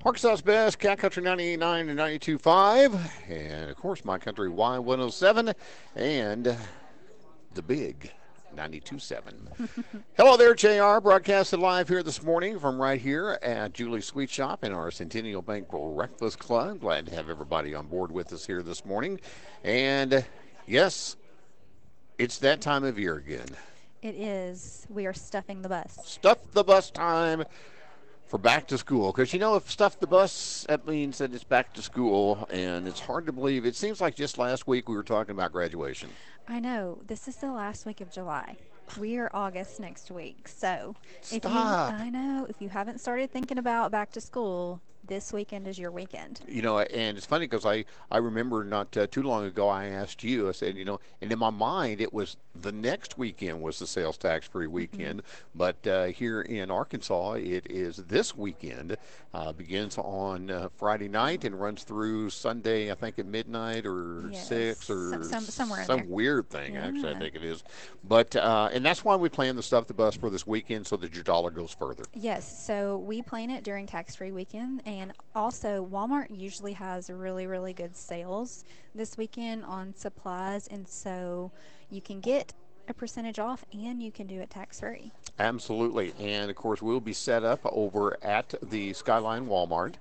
Arkansas's best, Cat Country 98.9 and 92.5. And, of course, My Country Y107 and the big 92.7. Hello there, JR. Broadcasted live here this morning from right here at Julie's Sweet Shop in our Centennial Bank Breakfast Club. Glad to have everybody on board with us here this morning. And, yes, it's that time of year again. It is. We are stuffing the bus. Stuff the bus time for back to school. Because, if stuff the bus, that means that it's back to school. And it's hard to believe. It seems like just last week we were talking about graduation. I know. This is the last week of July. We are August next week. So, Stop. I know, if you haven't started thinking about back to school, this weekend is your weekend. And it's funny because I remember not too long ago I asked you, I said, and in my mind it was the next weekend was the sales tax free weekend. But here in Arkansas, it is this weekend. Begins on Friday night and runs through Sunday, I think at midnight or Yes. 6 or Somewhere in some there. weird thing, actually, I Yeah. think it is. But, and that's why we plan the Stuff the Bus for this weekend so that your dollar goes further. Yes, so we plan it during tax-free weekend, and also Walmart usually has really, really good sales this weekend on supplies, and so you can get a percentage off and you can do it tax-free. Absolutely. And of course, we'll be set up over at the Skyline Walmart.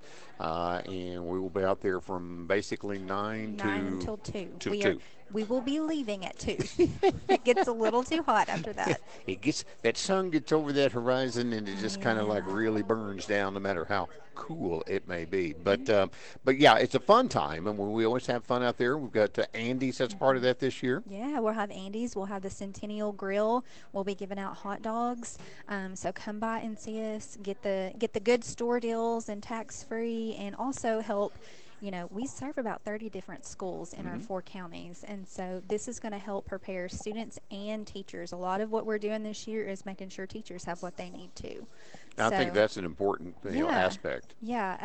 And we will be out there from basically 9 9 until 2. to We 2. we will be leaving at 2. It gets a little too hot after that. It gets that sun gets over that horizon and it just kind of like Yeah. really burns down no matter how cool it may be. But yeah, it's a fun time and we always have fun out there. We've got Andy's that's part of that this year. Yeah, we'll have Andy's. We'll have the Centennial Grill. We'll be giving out hot dogs. So come by and see us. Get the good store deals and tax free, and also help. We serve about 30 different schools in our 4 counties, and so this is going to help prepare students and teachers. A lot of what we're doing this year is making sure teachers have what they need to. I think So, that's an important yeah, aspect. yeah.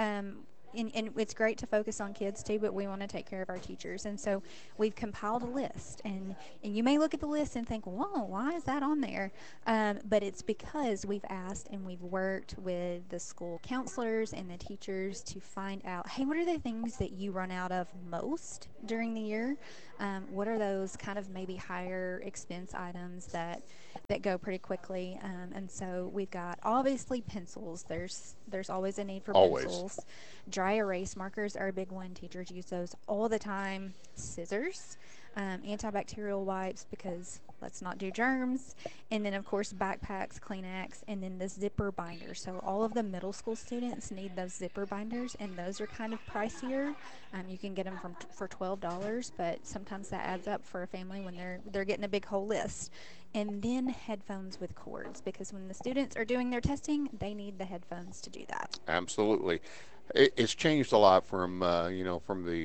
And it's great to focus on kids too, but we want to take care of our teachers. And so we've compiled a list. And you may look at the list and think, whoa, why is that on there? But it's because we've asked and we've worked with the school counselors and the teachers to find out, hey, what are the things that you run out of most during the year? What are those kind of maybe higher expense items that go pretty quickly? And so we've got obviously pencils. There's always a need for Always. pencils. Dry erase markers are a big one. Teachers use those all the time. Scissors, antibacterial wipes because let's not do germs. And then, of course, backpacks, Kleenex, and then the zipper binder. So all of the middle school students need those zipper binders, and those are kind of pricier. You can get them for $12, but sometimes that adds up for a family when they're getting a big whole list. And then headphones with cords, because when the students are doing their testing, they need the headphones to do that. Absolutely. It's changed a lot from from the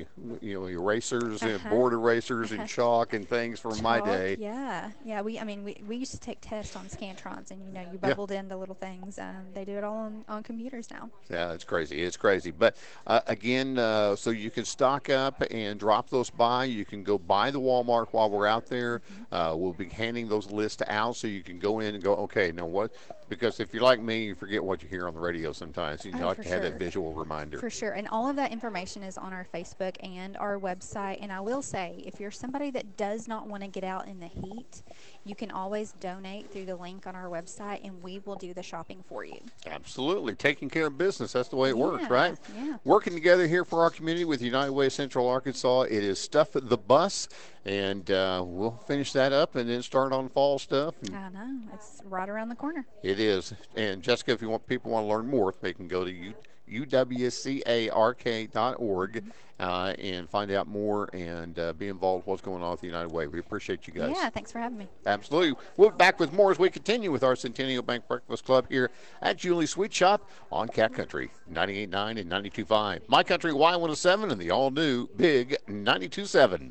erasers and board erasers and chalk and things from my Chalk, day. yeah. We used to take tests on Scantrons, and you Yeah, bubbled in the little things. They do it all on computers now. yeah, it's crazy. It's crazy. But again, so you can stock up and drop those by. You can go by the Walmart while we're out there. We'll be handing those lists out so you can go in and go, okay, now what? Because if you're like me, you forget what you hear on the radio sometimes. You Oh, like for to have that sure. visual reminder. For sure. And all of that information is on our Facebook and our website. And I will say, if you're somebody that does not want to get out in the heat, you can always donate through the link on our website, and we will do the shopping for you. Absolutely. Taking care of business. That's the way it works, Yeah, right? yeah. Working together here for our community with United Way of Central Arkansas. It is Stuff the Bus, and we'll finish that up and then start on fall stuff. And I know. It's right around the corner. it is. And Jessica, if people want to learn more, they can go to uwcark.org and find out more and be involved with what's going on with the United Way. We appreciate you guys. Yeah, thanks for having me. Absolutely. We'll be back with more as we continue with our Centennial Bank Breakfast Club here at Julie's Sweet Shop on Cat Country 98.9 and 92.5. My Country Y107 and the all-new Big 92.7.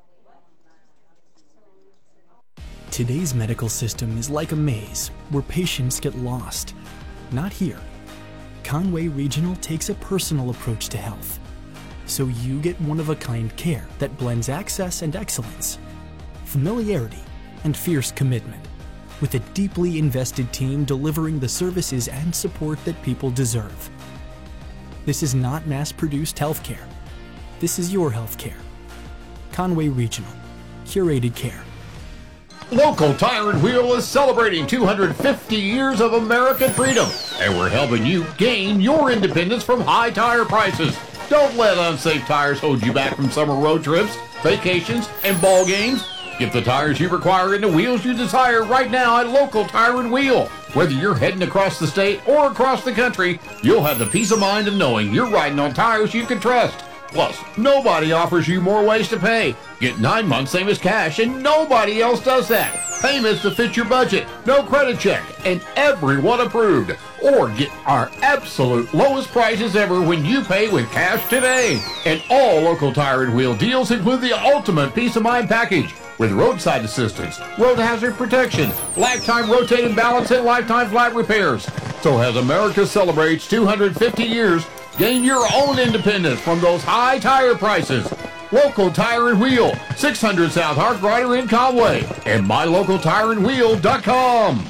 Today's medical system is like a maze where patients get lost. Not here. Conway Regional takes a personal approach to health, so you get one-of-a-kind care that blends access and excellence, familiarity and fierce commitment, with a deeply invested team delivering the services and support that people deserve. This is not mass-produced healthcare. This is your healthcare. Conway Regional. Curated care. Local Tire and Wheel is celebrating 250 years of American freedom, and we're helping you gain your independence from high tire prices. Don't let unsafe tires hold you back from summer road trips, vacations, and ball games. Get the tires you require and the wheels you desire right now at Local Tire and Wheel. Whether you're heading across the state or across the country, you'll have the peace of mind of knowing you're riding on tires you can trust. Plus, nobody offers you more ways to pay. Get 9 months same as cash, and nobody else does that. Payments to fit your budget, no credit check, and everyone approved. Or get our absolute lowest prices ever when you pay with cash today. And all Local Tire and Wheel deals include the ultimate peace of mind package with roadside assistance, road hazard protection, lifetime rotating balance, and lifetime flat repairs. So as America celebrates 250 years, gain your own independence from those high tire prices. Local Tire and Wheel, 600 South Hartrider in Conway, and mylocaltireandwheel.com.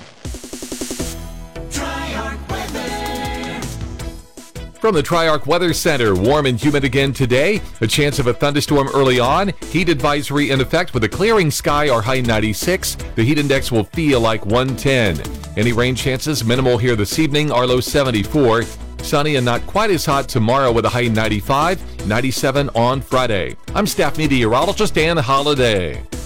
From the Tri-Arc Weather Center, warm and humid again today. A chance of a thunderstorm early on. Heat advisory in effect with a clearing sky, our high 96. The heat index will feel like 110. Any rain chances minimal here this evening, our low 74. Sunny and not quite as hot tomorrow with a high 95, 97 on Friday. I'm staff meteorologist Dan Holliday.